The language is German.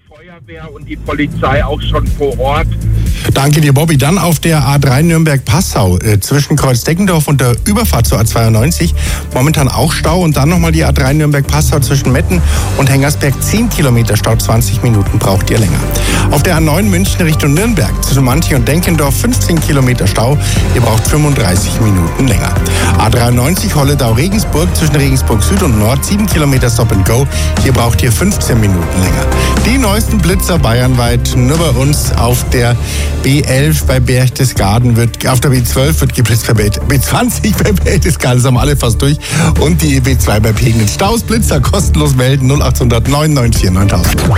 Feuerwehr und die Polizei auch schon vor Ort. Danke dir, Bobby. Dann auf der A3 Nürnberg-Passau zwischen Kreuz-Deckendorf und der Überfahrt zur A92. Momentan auch Stau. Und dann nochmal die A3 Nürnberg-Passau zwischen Metten und Hengersberg. 10 Kilometer Stau, 20 Minuten braucht ihr länger. Auf der A9 München Richtung Nürnberg zwischen Manching und Denkendorf 15 Kilometer Stau. Ihr braucht 35 Minuten länger. A93 Holledau-Regensburg zwischen Regensburg Süd und Nord 7 Kilometer Stop and Go. Hier braucht ihr 15 Minuten länger. Die neuesten Blitzer bayernweit nur bei uns auf der B11 bei Berchtesgaden auf der B12 wird geblitzt, bei B20 bei Berchtesgaden, das haben alle fast durch, und die B2 bei Pegnitz. Staus, Blitzer, kostenlos melden 0800 994 9000.